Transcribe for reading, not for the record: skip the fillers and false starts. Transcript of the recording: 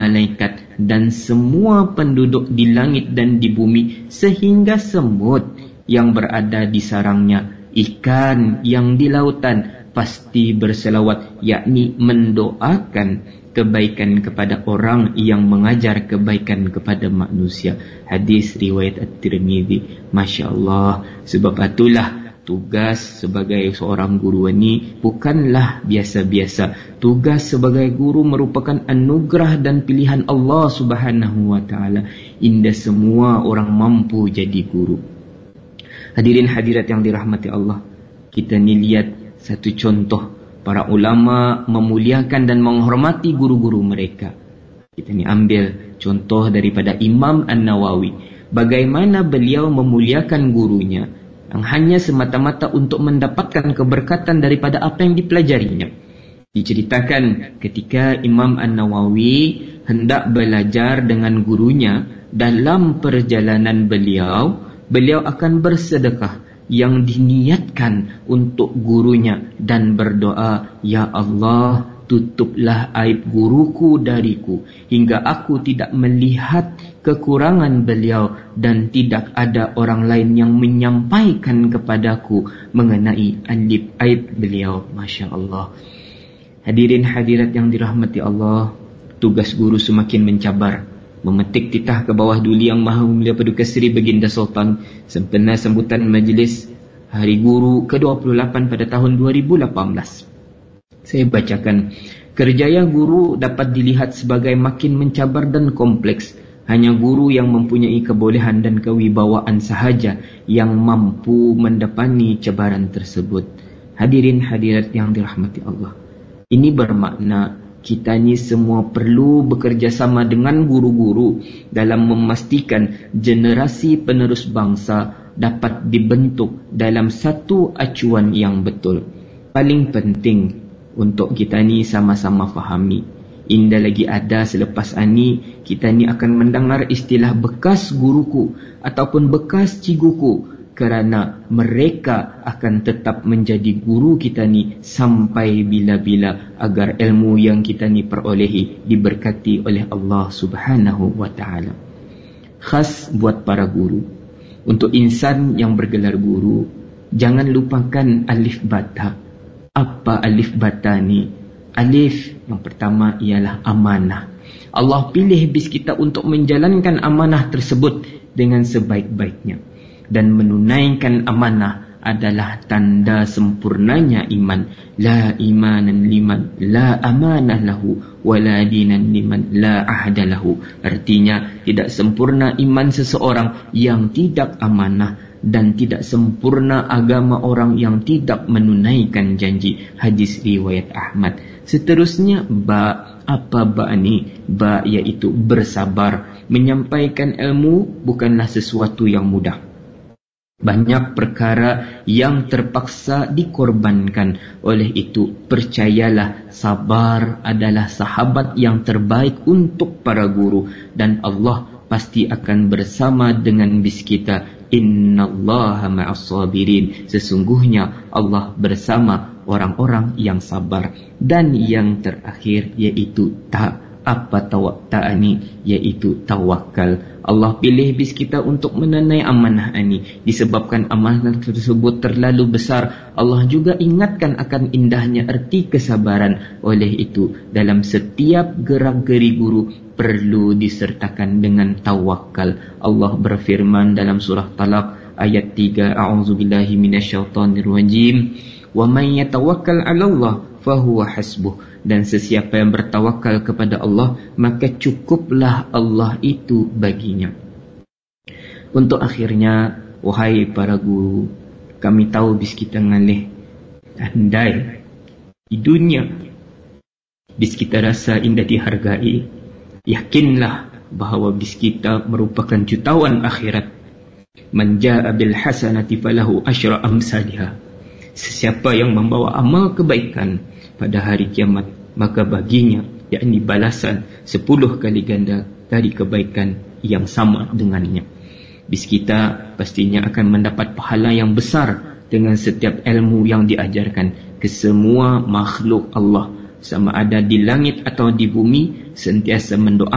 malaikat dan semua penduduk di langit dan di bumi, sehingga semut yang berada di sarangnya, ikan yang di lautan, pasti berselawat, yakni mendoakan kebaikan kepada orang yang mengajar kebaikan kepada manusia. Hadis riwayat At-Tirmidzi. Masya Allah. Sebab itulah tugas sebagai seorang guru ini bukanlah biasa-biasa. Tugas sebagai guru merupakan anugerah dan pilihan Allah Subhanahu wa taala. Indah semua orang mampu jadi guru. Hadirin hadirat yang dirahmati Allah, kita ni lihat satu contoh para ulama memuliakan dan menghormati guru-guru mereka. Kita ni ambil contoh daripada Imam An-Nawawi. Bagaimana beliau memuliakan gurunya yang hanya semata-mata untuk mendapatkan keberkatan daripada apa yang dipelajarinya. Diceritakan ketika Imam An-Nawawi hendak belajar dengan gurunya, dalam perjalanan beliau akan bersedekah yang diniatkan untuk gurunya dan berdoa, "Ya Allah, tutuplah aib guruku dariku hingga aku tidak melihat kekurangan beliau dan tidak ada orang lain yang menyampaikan kepadaku mengenai aib beliau." Masya Allah. Hadirin hadirat yang dirahmati Allah, tugas guru semakin mencabar. Memetik titah ke bawah duli Yang Maha Mulia Paduka Seri Baginda Sultan sempena sambutan majlis Hari Guru ke-28 pada tahun 2018. Saya bacakan, kerjaya guru dapat dilihat sebagai makin mencabar dan kompleks. Hanya guru yang mempunyai kebolehan dan kewibawaan sahaja yang mampu mendapani cabaran tersebut. Hadirin hadirat yang dirahmati Allah, ini bermakna kita ni semua perlu bekerjasama dengan guru-guru dalam memastikan generasi penerus bangsa dapat dibentuk dalam satu acuan yang betul. Paling penting untuk kita ni sama-sama fahami. Indah lagi ada selepas ini kita ni akan mendengar istilah bekas guruku ataupun bekas ciguku, kerana mereka akan tetap menjadi guru kita ni sampai bila-bila agar ilmu yang kita ni perolehi diberkati oleh Allah Subhanahu wa taala. Khas buat para guru, untuk insan yang bergelar guru, jangan lupakan alif bata. Apa alif bata ni? Alif yang pertama ialah amanah. Allah pilih bis kita untuk menjalankan amanah tersebut dengan sebaik-baiknya. Dan menunaikan amanah adalah tanda sempurnanya iman. La imanan liman la amanah lahu, wa la dinan liman la ahda lahu. Artinya, tidak sempurna iman seseorang yang tidak amanah, dan tidak sempurna agama orang yang tidak menunaikan janji. Hadis riwayat Ahmad. Seterusnya, ba. Apa ba ni? Ba iaitu bersabar. Menyampaikan ilmu bukanlah sesuatu yang mudah. Banyak perkara yang terpaksa dikorbankan. Oleh itu, percayalah, sabar adalah sahabat yang terbaik untuk para guru. Dan Allah pasti akan bersama dengan bis kita. Innallaha ma'as sabirin. Sesungguhnya Allah bersama orang-orang yang sabar. Dan yang terakhir iaitu ta'ani, iaitu tawakal. Allah pilih bis kita untuk menunaikan amanah ini. Disebabkan amanah tersebut terlalu besar, Allah juga ingatkan akan indahnya erti kesabaran. Oleh itu, dalam setiap gerak-geri guru perlu disertakan dengan tawakal. Allah berfirman dalam surah Talaq ayat 3, A'udzubillahi minasyaitonirrajim. Wa man yatawakkal 'alallah fahuwa hasbuh. Dan sesiapa yang bertawakal kepada Allah, maka cukuplah Allah itu baginya. Untuk akhirnya, wahai para guru, kami tahu bis kita ngalih andai di dunia, bis kita rasa indah dihargai. Yakinlah bahawa bis kita merupakan jutawan akhirat. Man jaa bil hasanati falahu asyra amsalha. Sesiapa yang membawa amal kebaikan pada hari kiamat, maka baginya, yakni balasan 10 kali ganda dari kebaikan yang sama dengannya. Bis kita pastinya akan mendapat pahala yang besar dengan setiap ilmu yang diajarkan ke semua makhluk Allah, sama ada di langit atau di bumi, sentiasa mendoakan